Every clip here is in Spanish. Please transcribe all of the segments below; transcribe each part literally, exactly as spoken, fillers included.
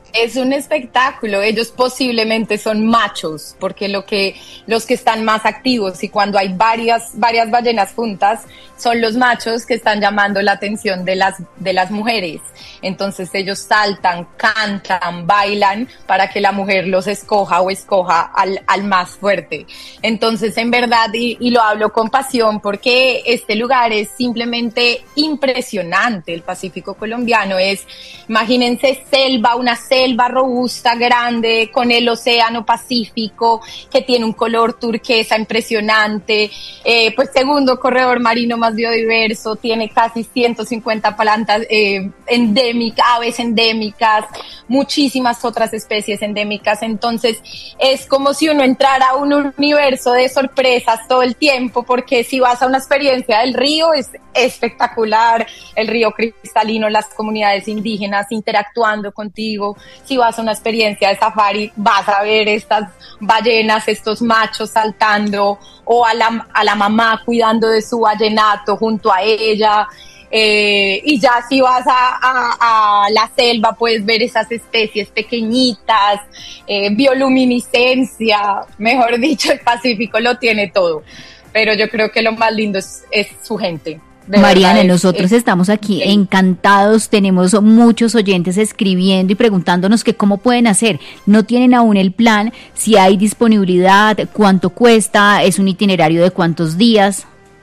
Es un espectáculo. Ellos posiblemente son machos, porque lo que, los que están más activos y cuando hay varias, varias ballenas juntas, son los machos que están llamando la atención de las, de las mujeres. Entonces ellos saltan, cantan, bailan para que la mujer los escoja o escoja al, al más fuerte. Entonces, en verdad, y, y lo hablo con pasión porque este lugar es simplemente impresionante. El Pacífico colombiano es, imagínense, selva, una selva robusta, grande, con el océano Pacífico, que tiene un color turquesa impresionante, eh, pues segundo corredor marino más biodiverso, tiene casi ciento cincuenta plantas eh, endémicas, aves endémicas, muchísimas otras especies endémicas. Entonces es como si uno entrara a un universo de sorpresas todo el tiempo, porque si vas a una experiencia del río es espectacular, el río cristalino, las comunidades indígenas interactuando contigo. Si vas a una experiencia de safari vas a ver estas ballenas, estos machos saltando, o a la, a la mamá cuidando de su vallenato junto a ella. Eh, y ya si vas a, a, a la selva puedes ver esas especies pequeñitas, eh, bioluminiscencia, mejor dicho, el Pacífico lo tiene todo, pero yo creo que lo más lindo es, es su gente. Mariana, nosotros estamos aquí encantados, tenemos muchos oyentes escribiendo y preguntándonos que cómo pueden hacer. No tienen aún el plan, si hay disponibilidad, cuánto cuesta, es un itinerario de cuántos días.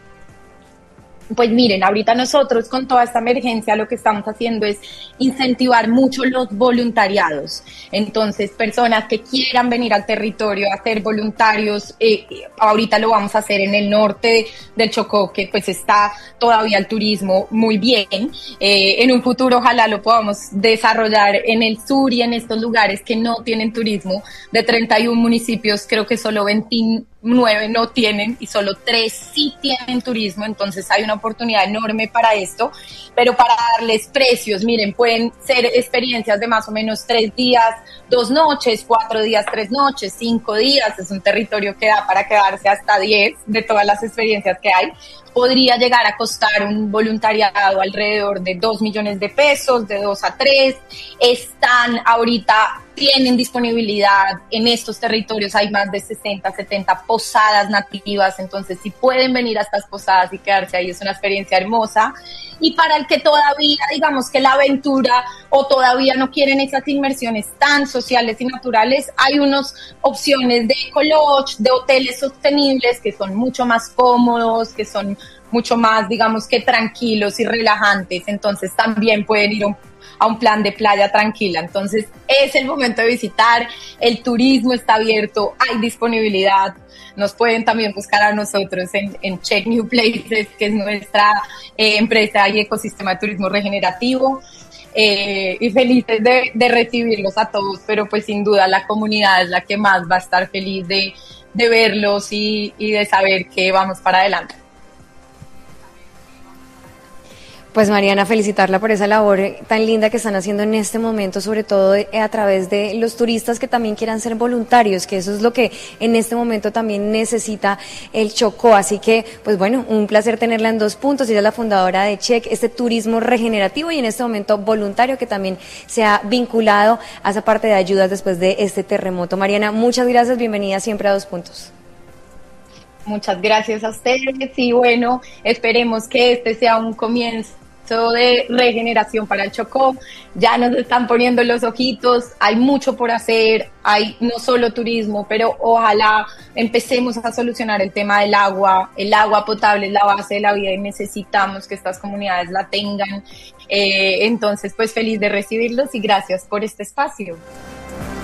Pues miren, ahorita nosotros con toda esta emergencia lo que estamos haciendo es incentivar mucho los voluntariados. Entonces, personas que quieran venir al territorio a ser voluntarios, eh, ahorita lo vamos a hacer en el norte del Chocó, que pues está todavía el turismo muy bien. Eh, en un futuro ojalá lo podamos desarrollar en el sur y en estos lugares que no tienen turismo. De treinta y uno municipios, creo que solo veintinueve no tienen y solo tres sí tienen turismo, entonces hay una oportunidad enorme para esto, pero para darles precios, miren, pueden ser experiencias de más o menos tres días, dos noches, cuatro días, tres noches, cinco días, es un territorio que da para quedarse hasta diez de todas las experiencias que hay. Podría llegar a costar un voluntariado alrededor de dos millones de pesos, de dos a tres. Están ahorita, tienen disponibilidad en estos territorios, hay más de sesenta, setenta posadas nativas, entonces si pueden venir a estas posadas y quedarse ahí es una experiencia hermosa. Y para el que todavía, digamos que la aventura o todavía no quieren esas inmersiones tan sociales y naturales, hay unas opciones de ecolodge, de hoteles sostenibles que son mucho más cómodos, que son mucho más, digamos que tranquilos y relajantes, entonces también pueden ir a un, a un plan de playa tranquila. Entonces es el momento de visitar, el turismo está abierto, hay disponibilidad. Nos pueden también buscar a nosotros en, en Check New Places, que es nuestra eh, empresa y ecosistema de turismo regenerativo. Eh, y felices de, de recibirlos a todos, pero pues sin duda la comunidad es la que más va a estar feliz de, de verlos y, y de saber que vamos para adelante. Pues Mariana, felicitarla por esa labor tan linda que están haciendo en este momento, sobre todo a través de los turistas que también quieran ser voluntarios, que eso es lo que en este momento también necesita el Chocó. Así que, pues bueno, un placer tenerla en Dos Puntos. Ella es la fundadora de Check, este turismo regenerativo y en este momento voluntario que también se ha vinculado a esa parte de ayudas después de este terremoto. Mariana, muchas gracias, bienvenida siempre a Dos Puntos. Muchas gracias a ustedes y bueno, esperemos que este sea un comienzo de regeneración para el Chocó. Ya nos están poniendo los ojitos, hay mucho por hacer, hay no solo turismo, pero ojalá empecemos a solucionar el tema del agua. El agua potable es la base de la vida y necesitamos que estas comunidades la tengan. Eh, entonces, pues feliz de recibirlos y gracias por este espacio.